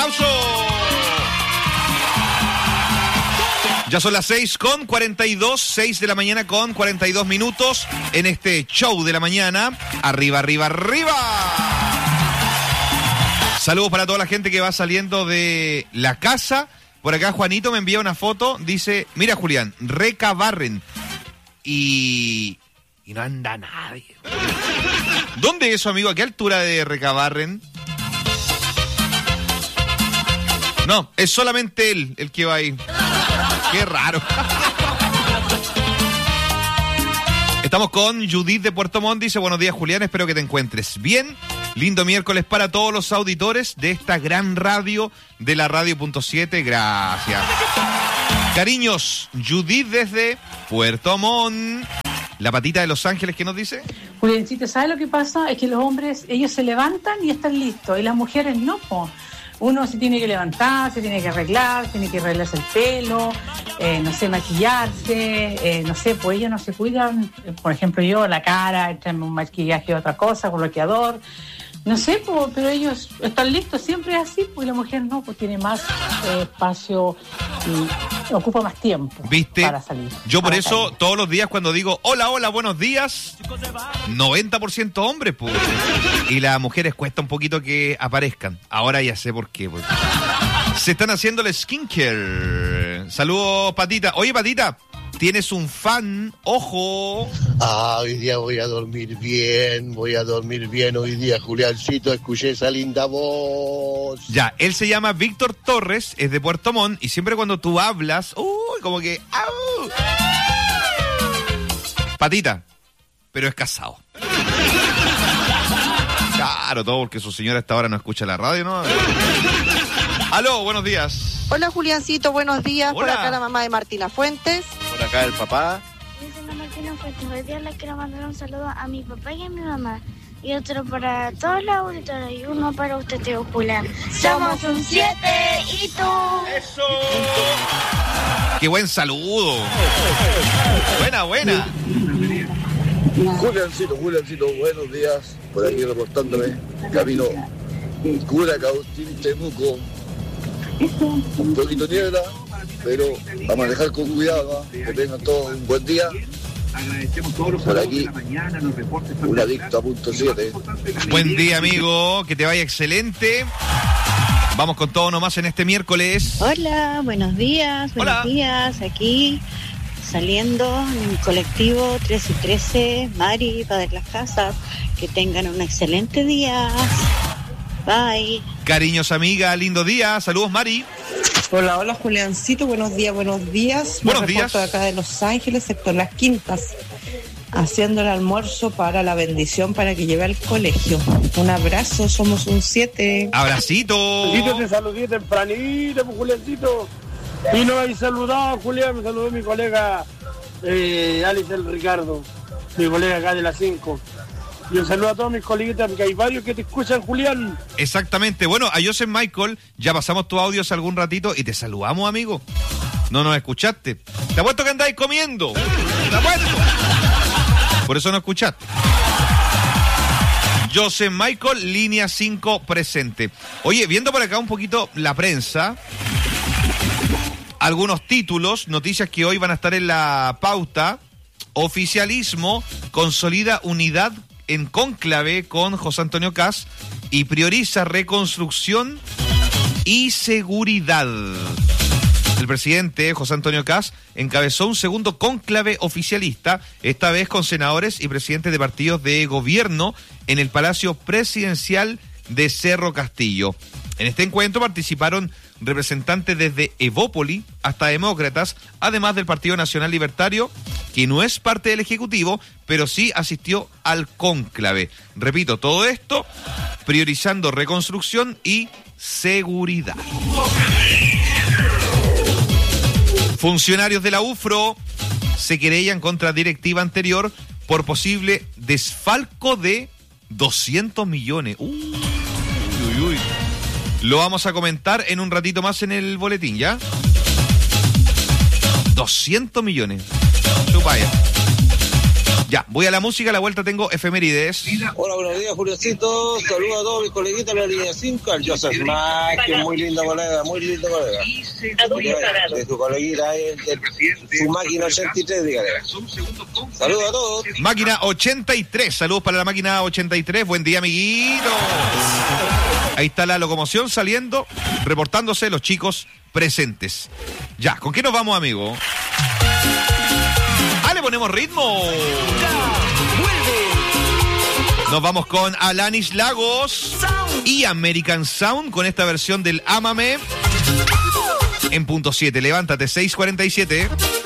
aplauso. Ya son las 6:42, 6 de la mañana con 42 minutos en este show de la mañana. Arriba, arriba, arriba. Saludos para toda la gente que va saliendo de la casa. Por acá Juanito me envía una foto, dice, mira Julián, Recabarren. Y no anda nadie. ¿Dónde es eso, amigo? ¿A qué altura de Recabarren? No, es solamente él el que va ahí. Qué raro. Estamos con Judith de Puerto Montt. Dice, buenos días, Julián, espero que te encuentres bien. Lindo miércoles para todos los auditores de esta gran radio de la Radio.7. Gracias. Cariños, Judith desde Puerto Montt. La patita de Los Ángeles, ¿qué nos dice? Juliancito, ¿sabes lo que pasa? Es que los hombres, ellos se levantan y están listos, y las mujeres no, po. Uno se tiene que levantar, se tiene que arreglar, tiene que arreglarse el pelo, no sé, maquillarse, no sé, pues ellos no se cuidan. Por ejemplo, yo, la cara, echarme un maquillaje o otra cosa, con bloqueador. No sé, pues, pero ellos están listos, siempre es así, pues la mujer no, pues tiene más espacio y ocupa más tiempo. ¿Viste? Para salir. Yo por eso todos los días cuando digo hola, hola, buenos días, 90% hombres, pues. Y las mujeres cuesta un poquito que aparezcan. Ahora ya sé por qué. Pues. Se están haciendo el skincare. Saludos, Patita. Oye, Patita, tienes un fan, ojo. Hoy día voy a dormir bien hoy día, Juliancito, escuché esa linda voz. Ya, él se llama Víctor Torres, es de Puerto Montt, y siempre cuando tú hablas, como que... ¡au! Patita, pero es casado. Claro, todo porque su señora hasta ahora no escucha la radio, ¿no? Aló, buenos días. Hola, Juliancito, buenos días. Hola. Por acá la mamá de Martina Fuentes. Por acá el papá. Yo soy la Martina Fuentes. Hoy día les quiero mandar un saludo a mi papá y a mi mamá. Y otro para todos los auditores y uno para usted, tío Julián. Somos un 7 y tú. ¡Eso! ¡Qué buen saludo! Buena. Juliancito, buenos días. Por aquí reportándome. Camino Curacautín, Temuco. Un poquito niebla, pero a manejar con cuidado, ¿no? Que tengan todos un buen día. Por aquí, un adicto a .7. Buen día, amigo, que te vaya excelente. Vamos con todo nomás en este miércoles. Hola, buenos días, Hola. aquí saliendo en el colectivo 13 y 13, Mari, para las casas, que tengan un excelente día. Bye. Cariños, amiga, lindo día. Saludos, Mari. Hola, Juliancito, buenos días. Buenos Me reporto de acá de Los Ángeles, sector Las Quintas, haciendo el almuerzo para la bendición para que lleve al colegio. Un abrazo, somos un 7. Abracito. Te saludé tempranito, pues, Juliancito. Y no habéis saludado, Julián, me saludó mi colega Alex el Ricardo, mi colega acá de las 5. Y un saludo a todos mis coleguitas, porque hay varios que te escuchan, Julián. Exactamente. Bueno, a Joseph Michael ya pasamos tus audios algún ratito y te saludamos, amigo. No nos escuchaste. Te apuesto que andáis comiendo. Te apuesto. Por eso no escuchaste. Joseph Michael, línea 5 presente. Oye, viendo por acá un poquito la prensa, algunos títulos, noticias que hoy van a estar en la pauta. Oficialismo consolida unidad en cónclave con José Antonio Kast y prioriza reconstrucción y seguridad. El presidente José Antonio Kast encabezó un segundo cónclave oficialista, esta vez con senadores y presidentes de partidos de gobierno en el Palacio Presidencial de Cerro Castillo. En este encuentro participaron representantes desde Evópoli hasta Demócratas, además del Partido Nacional Libertario, que no es parte del Ejecutivo, pero sí asistió al cónclave. Repito, todo esto priorizando reconstrucción y seguridad. Funcionarios de la UFRO se querellan contra directiva anterior por posible desfalco de 200 millones. Uy. Lo vamos a comentar en un ratito más en el boletín, ¿ya? 200 millones. Vaya. Ya, voy a la música, a la vuelta tengo efemérides. Hola, buenos días, Juliocito. Saludos a todos mis coleguitas de la línea 5. Al Joseph Mack, que es muy lindo colega, muy lindo colega. De su coleguita, su máquina 83, dígale. Saludos a todos. Máquina 83, saludos para la máquina 83. Buen día, amiguitos. Ahí está la locomoción saliendo, reportándose los chicos presentes. Ya, ¿con qué nos vamos, amigo? Le ponemos ritmo. Nos vamos con Alanis Lagos y American Sound con esta versión del Ámame en punto 7. Levántate, 6:47.